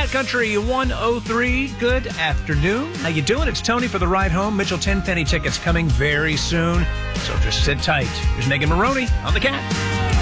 Cat Country 103, good afternoon. How you doing? It's Tony for the ride home. Mitchell 10 penny tickets coming very soon, so just sit tight. Here's Megan Maroney on the Cat.